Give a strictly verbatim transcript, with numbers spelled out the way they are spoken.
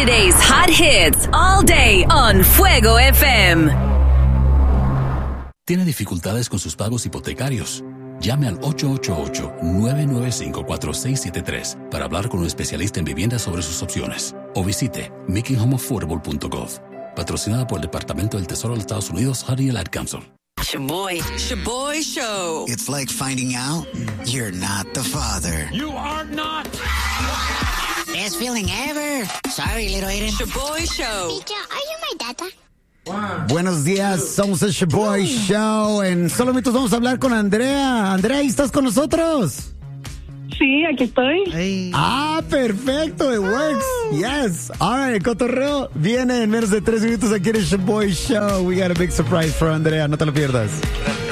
Today's hot hits all day on Fuego F M. ¿Tiene dificultades con sus pagos hipotecarios? Llame al ocho ocho ocho, nueve nueve cinco, cuatro seis siete tres para hablar con un especialista en vivienda sobre sus opciones. O visite making home affordable punto gov. Patrocinada por el Departamento del Tesoro de los Estados Unidos, Honey and Ad Council. Shaboy, Shaboy Show. It's like finding out you're not the father. You are not. Best feeling ever. Sorry, little Aiden. Shaboy Show. Teacher, are you my data? Buenos días, somos el Shaboy Show. En solo minutos vamos a hablar con Andrea. Andrea, ¿ahí estás con nosotros? Sí, aquí estoy. Hey. Ah, perfecto, it works. Yes. All right, el cotorreo viene en menos de tres minutos aquí en el Shaboy Show. We got a big surprise for Andrea, no te lo pierdas.